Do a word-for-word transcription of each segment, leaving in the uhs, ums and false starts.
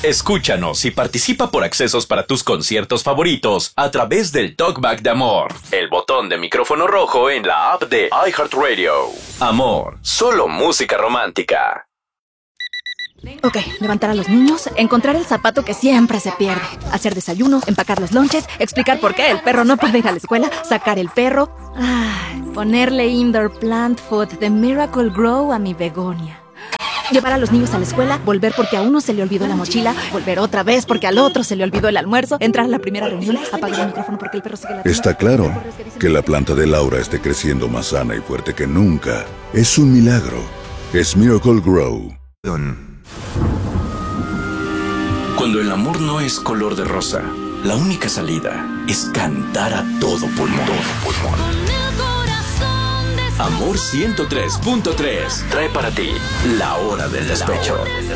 Escúchanos y participa por accesos para tus conciertos favoritos a través del Talkback de Amor, el botón de micrófono rojo en la app de iHeartRadio. Amor, solo música romántica. Ok, levantar a los niños, encontrar el zapato que siempre se pierde, hacer desayuno, empacar los lonches, explicar por qué el perro no puede ir a la escuela, sacar el perro, ay, ponerle indoor plant food de Miracle Grow a mi begonia. Llevar a los niños a la escuela, volver porque a uno se le olvidó la mochila, volver otra vez porque al otro se le olvidó el almuerzo, entrar a la primera reunión, apagar el micrófono porque el perro sigue la... Está claro que la planta de Laura esté creciendo más sana y fuerte que nunca. Es un milagro. Es Miracle Grow. Cuando el amor no es color de rosa, la única salida es cantar a todo pulmón. Todo pulmón. Amor ciento tres punto tres trae para ti La Hora del Despecho.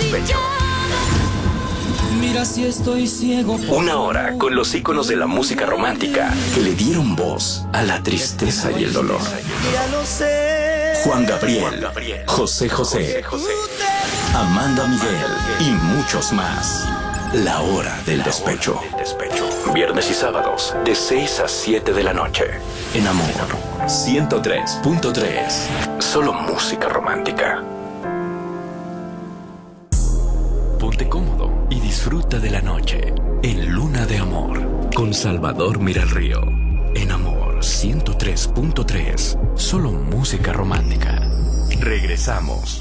Mira si estoy ciego. Una hora con los íconos de la música romántica que le dieron voz a la tristeza y el dolor. Juan Gabriel, José José, Amanda Miguel y muchos más. La Hora del Despecho. Viernes y sábados de seis a siete de la noche. En Amor ciento tres punto tres. Solo música romántica. Ponte cómodo y disfruta de la noche en Luna de Amor con Salvador Miralrío. En Amor ciento tres punto tres. Solo música romántica. Regresamos.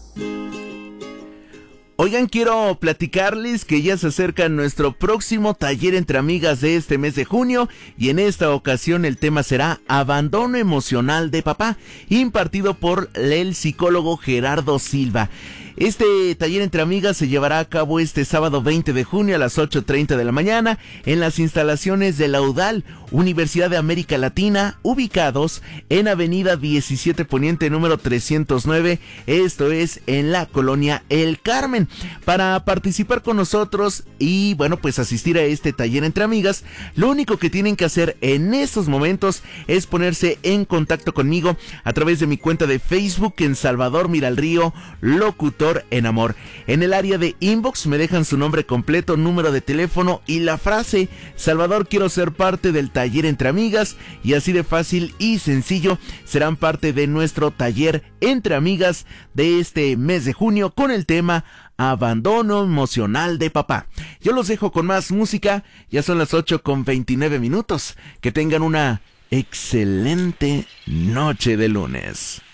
Oigan, quiero platicarles que ya se acerca nuestro próximo taller entre amigas de este mes de junio y en esta ocasión el tema será Abandono emocional de papá, impartido por el psicólogo Gerardo Silva. Este taller entre amigas se llevará a cabo este sábado veinte de junio a las ocho treinta de la mañana en las instalaciones de la UDAL, Universidad de América Latina, ubicados en Avenida diecisiete Poniente número trescientos nueve, esto es en la colonia El Carmen. Para participar con nosotros y bueno, pues asistir a este taller entre amigas, lo único que tienen que hacer en estos momentos es ponerse en contacto conmigo a través de mi cuenta de Facebook en Salvador Miralrío, locutor en Amor. En el área de inbox me dejan su nombre completo, número de teléfono y la frase Salvador, quiero ser parte del taller entre amigas, y así de fácil y sencillo serán parte de nuestro taller entre amigas de este mes de junio con el tema Abandono emocional de papá. Yo los dejo con más música, ya son las ocho con veintinueve minutos. Que tengan una excelente noche de lunes.